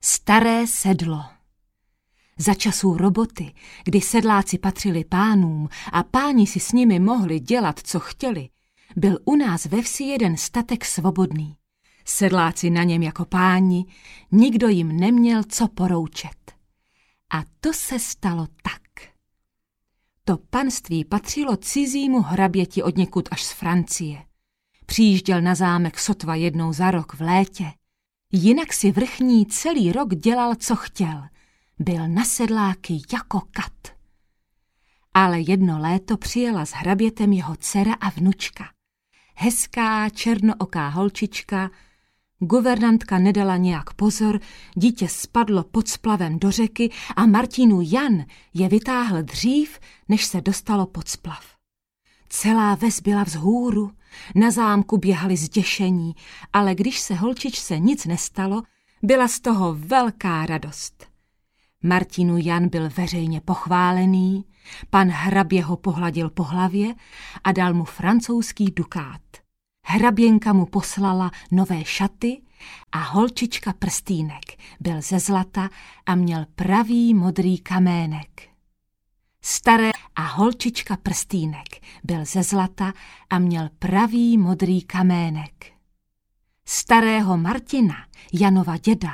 Staré sedlo. Za časů roboty, kdy sedláci patřili pánům a páni si s nimi mohli dělat, co chtěli, byl u nás ve vsi jeden statek svobodný. Sedláci na něm jako páni, nikdo jim neměl co poroučet. A to se stalo tak. To panství patřilo cizímu hraběti odněkud až z Francie. Přijížděl na zámek sotva jednou za rok v létě. Jinak si vrchní celý rok dělal, co chtěl. Byl na sedláky jako kat. Ale jedno léto přijela s hrabětem jeho dcera a vnučka. Hezká černooká holčička, guvernantka nedala nějak pozor, dítě spadlo pod splavem do řeky a Martinů Jan je vytáhl dřív, než se dostalo pod splav. Celá ves byla vzhůru, na zámku běhali zděšení, ale když se holčičce nic nestalo, byla z toho velká radost. Martinů Jan byl veřejně pochválený, pan hrabě ho pohladil po hlavě a dal mu francouzský dukát. Hraběnka mu poslala nové šaty a holčička prstýnek byl ze zlata a měl pravý modrý kamének. Staré a holčička prstýnek byl ze zlata a měl pravý modrý kamének. Starého Martina, Janova děda,